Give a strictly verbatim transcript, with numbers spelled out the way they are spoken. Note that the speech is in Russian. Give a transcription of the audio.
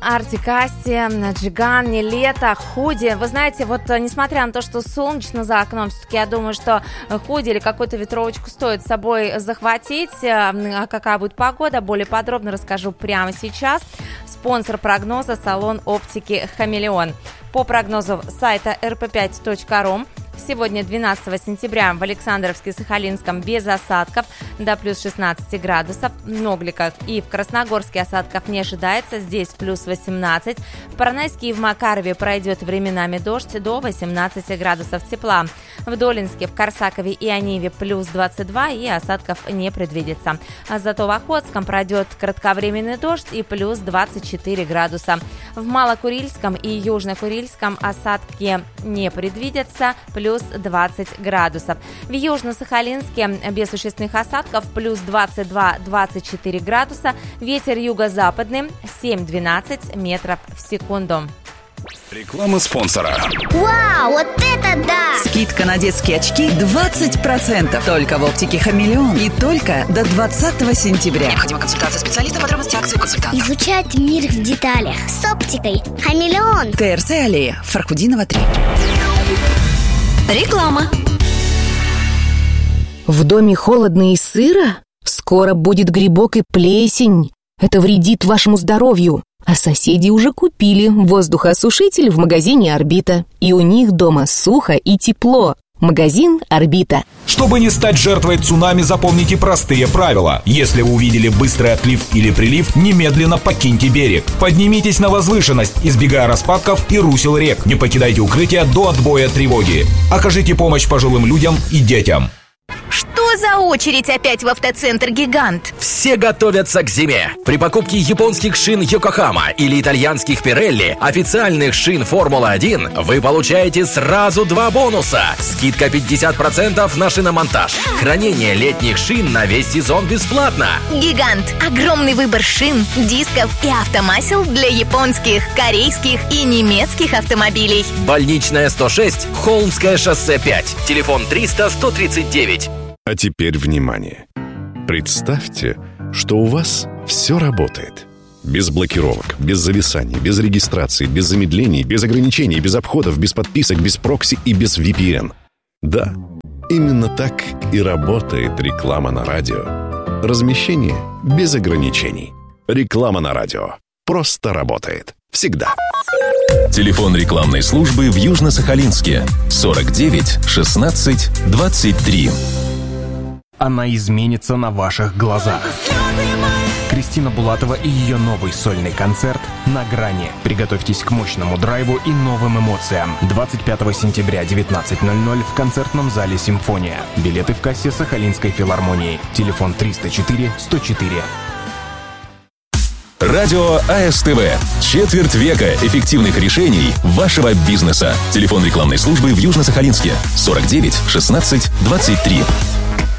Артик Асти, Джиган, не лето, худи. Вы знаете, вот несмотря на то, что солнечно за окном, все-таки я думаю, что худи или какую-то ветровочку стоит с собой захватить. А какая будет погода, более подробно расскажу прямо сейчас. Спонсор прогноза — салон оптики «Хамелеон». По прогнозу сайта эр пэ пять точка ру, сегодня, двенадцатого сентября, в Александровске-Сахалинском без осадков до плюс шестнадцать градусов. В Ногликах и в Красногорске осадков не ожидается, здесь плюс восемнадцать. В Поронайске и в Макарове пройдет временами дождь, до восемнадцати градусов тепла. В Долинске, в Корсакове и Ониве плюс двадцать два, и осадков не предвидится. А зато в Охотском пройдет кратковременный дождь и плюс двадцать четыре градуса. В Малокурильском и Южнокурильском осадки не предвидятся, плюс двадцать градусов. В Южно-Сахалинске без существенных осадков плюс двадцать два - двадцать четыре градуса. Ветер юго-западный семь-двенадцать метров в секунду. Реклама спонсора. Вау, вот это да! Скидка на детские очки двадцать процентов. Только в оптике «Хамелеон» и только до двадцатого сентября. Необходима консультация специалиста, подробности акции, консультант. Изучать мир в деталях с оптикой «Хамелеон». ТРЦ аллея, Фархудинова, три. Реклама. В доме холодно и сыро? Скоро будет грибок и плесень. Это вредит вашему здоровью. А соседи уже купили воздухоосушитель в магазине «Орбита». И у них дома сухо и тепло. Магазин «Орбита». Чтобы не стать жертвой цунами, запомните простые правила. Если вы увидели быстрый отлив или прилив, немедленно покиньте берег. Поднимитесь на возвышенность, избегая распадков и русел рек. Не покидайте укрытия до отбоя тревоги. Окажите помощь пожилым людям и детям. Что за очередь опять в автоцентр «Гигант»? Все готовятся к зиме. При покупке японских шин «Йокохама» или итальянских «Пирелли», официальных шин «Формула один», вы получаете сразу два бонуса. Скидка пятьдесят процентов на шиномонтаж. Хранение летних шин на весь сезон бесплатно. «Гигант» – огромный выбор шин, дисков и автомасел для японских, корейских и немецких автомобилей. Больничная сто шесть, Холмское шоссе пять. Телефон триста сто тридцать девять. А теперь внимание! Представьте, что у вас все работает. Без блокировок, без зависаний, без регистрации, без замедлений, без ограничений, без обходов, без подписок, без прокси и без ви пи эн. Да, именно так и работает реклама на радио. Размещение без ограничений. Реклама на радио. Просто работает. Всегда. Телефон рекламной службы в Южно-Сахалинске сорок девять шестнадцать двадцать три. Она изменится на ваших глазах. Кристина Булатова и ее новый сольный концерт «На грани». Приготовьтесь к мощному драйву и новым эмоциям. двадцать пятого сентября, девятнадцать ноль ноль в концертном зале «Симфония». Билеты в кассе Сахалинской филармонии. Телефон триста четыре сто четыре. Радио а эс тэ вэ. Четверть века эффективных решений вашего бизнеса. Телефон рекламной службы в Южно-Сахалинске сорок девять шестнадцать двадцать три.